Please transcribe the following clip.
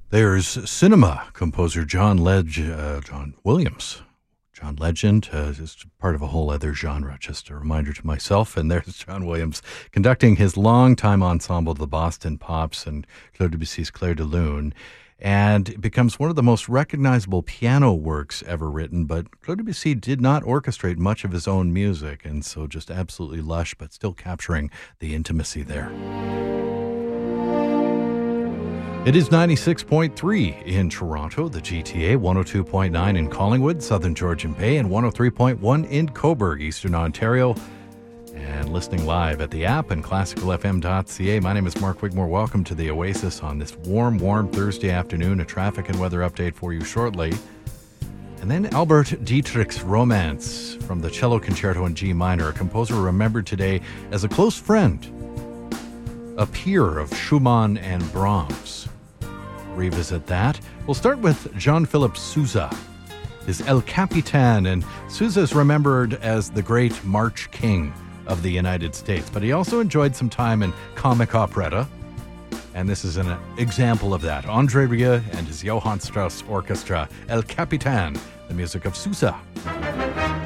There's cinema composer John Williams. John Legend is part of a whole other genre, just a reminder to myself. And there's John Williams conducting his longtime ensemble, the Boston Pops and Claude Debussy's Clair de Lune. And it becomes one of the most recognizable piano works ever written. But Claude Debussy did not orchestrate much of his own music, and so just absolutely lush, but still capturing the intimacy there. It is 96.3 in Toronto, the GTA, 102.9 in Collingwood, Southern Georgian Bay, and 103.1 in Cobourg, Eastern Ontario. And listening live at the app and classicalfm.ca. My name is Mark Wigmore. Welcome to the Oasis on this warm Thursday afternoon. A traffic and weather update for you shortly. And then Albert Dietrich's Romance from the Cello Concerto in G minor, a composer remembered today as a close friend, a peer of Schumann and Brahms. Revisit that. We'll start with Jean-Philippe Sousa, his El Capitan, and Sousa is remembered as the great March King of the United States, but he also enjoyed some time in comic operetta, and this is an example of that. André Rieu and his Johann Strauss Orchestra, El Capitan, the music of Sousa.